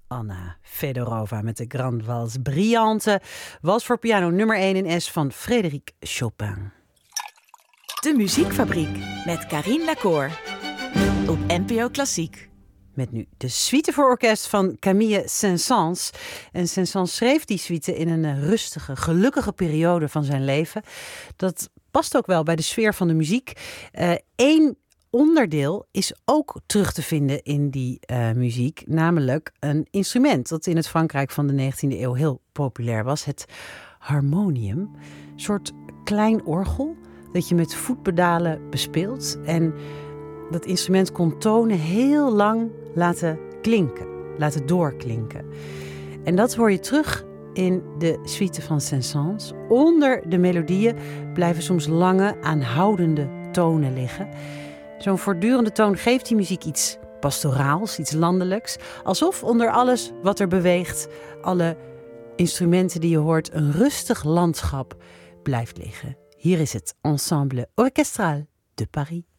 Anna Fedorova met de Grande Valse Brillante. Wals voor piano nummer 1 in S van Frédéric Chopin. De Muziekfabriek met Carine Lacour op NPO Klassiek. Met nu de suite voor orkest van Camille Saint-Saëns. En Saint-Saëns schreef die suite in een rustige, gelukkige periode van zijn leven. Dat past ook wel bij de sfeer van de muziek. Eén onderdeel is ook terug te vinden in die muziek. Namelijk een instrument dat in het Frankrijk van de 19e eeuw heel populair was. Het harmonium. Een soort klein orgel dat je met voetpedalen bespeelt. En dat instrument kon tonen heel lang laten klinken. Laten doorklinken. En dat hoor je terug in de suite van Saint-Saëns. Onder de melodieën blijven soms lange, aanhoudende tonen liggen. Zo'n voortdurende toon geeft die muziek iets pastoraals, iets landelijks. Alsof onder alles wat er beweegt, alle instrumenten die je hoort, een rustig landschap blijft liggen. Hier is het Ensemble Orchestral de Paris.